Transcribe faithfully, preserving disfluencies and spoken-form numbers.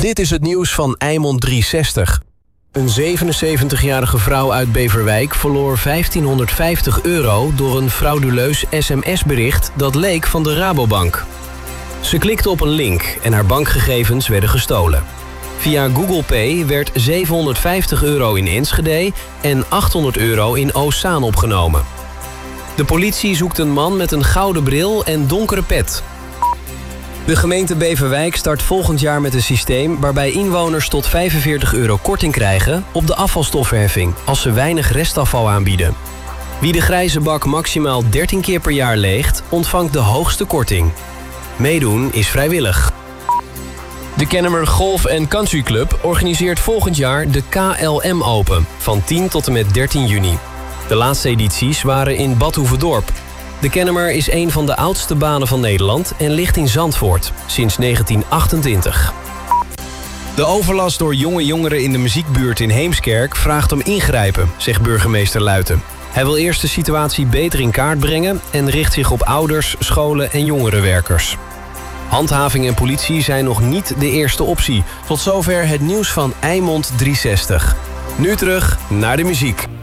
Dit is het nieuws van Eimond driehonderdzestig. Een zevenenzeventigjarige vrouw uit Beverwijk verloor vijftienhonderdvijftig euro... door een frauduleus sms-bericht dat leek van de Rabobank. Ze klikte op een link en haar bankgegevens werden gestolen. Via Google Pay werd zevenhonderdvijftig euro in Enschede en achthonderd euro in Oostzaan opgenomen. De politie zoekt een man met een gouden bril en donkere pet. De gemeente Beverwijk start volgend jaar met een systeem... waarbij inwoners tot vijfenveertig euro korting krijgen op de afvalstoffenheffing... als ze weinig restafval aanbieden. Wie de grijze bak maximaal dertien keer per jaar leegt... ontvangt de hoogste korting. Meedoen is vrijwillig. De Kennemer Golf en Country Club organiseert volgend jaar de K L M Open... van tien tot en met dertien juni. De laatste edities waren in Bad Hoeverdorp. De Kennemer is een van de oudste banen van Nederland en ligt in Zandvoort, sinds negentien achtentwintig. De overlast door jonge jongeren in de muziekbuurt in Heemskerk vraagt om ingrijpen, zegt burgemeester Luiten. Hij wil eerst de situatie beter in kaart brengen en richt zich op ouders, scholen en jongerenwerkers. Handhaving en politie zijn nog niet de eerste optie. Tot zover het nieuws van Eimond driehonderdzestig. Nu terug naar de muziek.